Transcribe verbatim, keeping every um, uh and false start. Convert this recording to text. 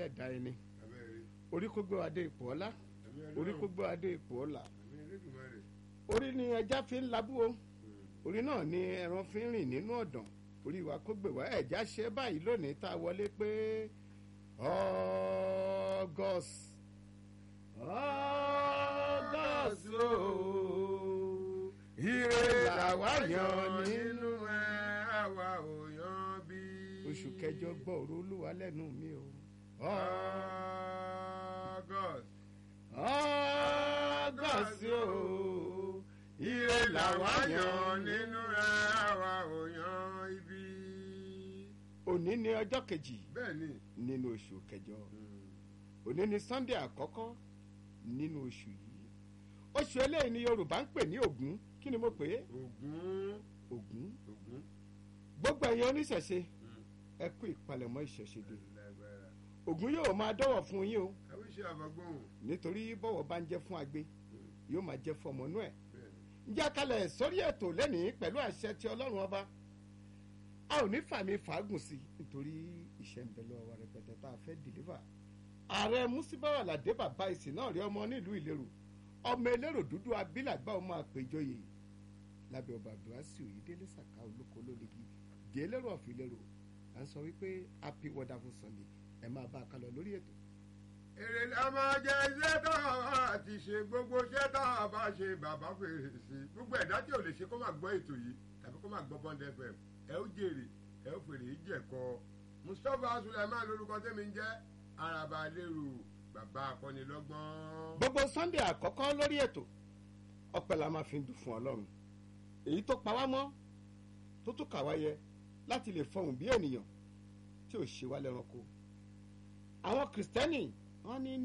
ẹlẹ́dàá ẹni orí kó gbé wa dé ipò ọlá orí kó gbé wa dé ipò ọlá orí ni ẹja fi ń labú o orí náà ni ẹran fi ń rìn nínú ọ̀dàn orí wa kó gbé wa ẹ̀já ṣe báyìí lónìí tá a wọlé pé August August ooo ire làwa yan nínú ẹ àwa ò yan bí. oṣù kẹjọ gbọ́ ọ̀rọ̀ Olúwa lẹ́nu mi o. August August ooo ire làwa yan nínú ẹ àwa ò yan ibi. òní ni ọjọ́ kejì bẹ́ẹ̀ni nínú oṣù kẹjọ òní ni Sunday àkọ́kọ́ nínú oṣù yìí oṣù eléyìí ni Yorùbá ń pè ní Ògún kí ni mo pè é Ògún Ògún Ògún gbogbo ẹ̀yin oníṣẹ̀ṣe ẹ kú ìpalẹ̀mọ́ ìṣẹ̀ṣe dé Ògún yóò máa dọ́wọ̀ fún yín o àwíṣe àbọ̀gbọ̀n nítorí bọ́wọ̀ bá ń jẹ́ fún agbe yóò máa jẹ́ fún ọmọnú ẹ̀ ǹjẹ́ kalẹ̀ sórí ètò lẹ́nìí pẹ̀lú àṣẹ ti Ọlọ́run ọba a ò ní fàmì fàágùn sí nítorí iṣẹ́ ń bẹ lọ́wọ́ wa rẹpẹtẹ tá a fẹ́ dìlífà ààrẹ Músíbáwá Ládé bàbá ìsìn náà rí ọmọ nílùú Ìlérò ọmọ Ìlérò dúdú abilàgbà ọmọ àpèjọyè lábẹ́ ọba Abdulwasi Oyèdélé Sàká olóko lólegi di Ìlérò of Ìlérò à ń sọ wípé happy wonderful Sunday ẹ máa bá a kálọ lórí ètò. èrè la máa jẹ iṣẹ́ tá a ti ṣe gbogbo iṣẹ́ tá a bá ṣe bàbá fèrè sí gbogbo ẹ̀dá tí ò lè ṣe kó máa gbọ́ ètò yìí tàbí kó máa gbọ́ Bond F M ẹ ó jèrè ẹ ó fèrè yìí jẹ̀kọ́ Mustapha Sulaiman lórúkọ tẹ́mi ń jẹ́ Araba Lérò bàbá akọ́nilọ́gbọ́n. gbogbo Sunday àkọ́kọ́ lórí ètò ọpẹ́ la máa fi ń dùn fún Ọlọ́run èyí tó pa wá mọ́ tó tún kà wá yẹ láti lè fọhùn bí ènìyàn tí ò ṣe wá lẹ́ranko àwọn Kìrìsìtẹ́nì wọ́n ní